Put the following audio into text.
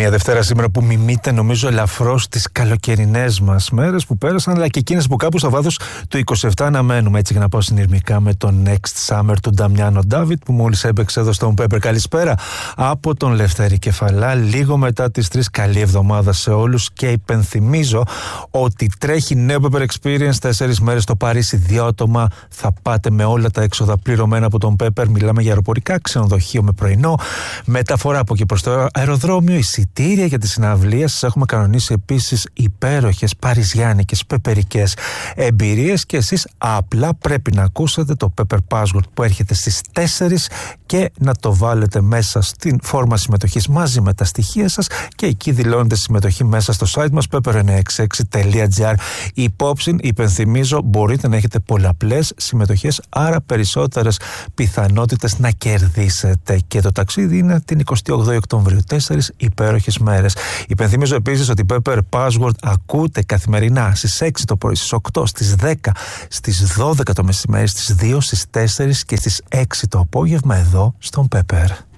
Μια Δευτέρα σήμερα που μιμείται νομίζω ελαφρώς τις καλοκαιρινές μας μέρες που πέρασαν, αλλά και εκείνες που κάπου στο βάθος του 27 αναμένουμε. Έτσι για να πάω συνειρμικά με το Next Summer του Νταμιάνο Ντάβιτ που μόλις έπαιξε εδώ στον Pepper. Καλησπέρα από τον Λευτέρη Κεφαλά, λίγο μετά τις 3. Καλή εβδομάδα σε όλους και υπενθυμίζω ότι τρέχει νέο Pepper Experience 4 μέρες στο Παρίσι, 2 άτομα. Θα πάτε με όλα τα έξοδα πληρωμένα από τον Pepper. Μιλάμε για αεροπορικά, ξενοδοχείο με πρωινό, μεταφορά από εκεί προς το αεροδρόμιο, εισιτήρια για τις συναυλίες. Σας έχουμε κανονίσει επίσης υπέροχες παριζιάνικες πεπερικές εμπειρίες και εσείς απλά πρέπει να ακούσετε το Pepper Password που έρχεται στις 4 και να το βάλετε μέσα στην φόρμα συμμετοχής μαζί με τα στοιχεία σας και εκεί δηλώνετε συμμετοχή μέσα στο site μας pepper966.gr. Υπόψη, υπενθυμίζω, μπορείτε να έχετε πολλαπλές συμμετοχές, άρα περισσότερες πιθανότητες να κερδίσετε. Και το ταξίδι είναι την 28η Οκτωβρίου, 4 υπέροχες μέρες. Υπενθυμίζω επίσης ότι Pepper Password ακούτε καθημερινά στις 6 το πρωί, στις 8, στις 10, στις 12 το μεσημέρι, στις 2, στις 4 και στις 6 το απόγευμα εδώ στον Pepper.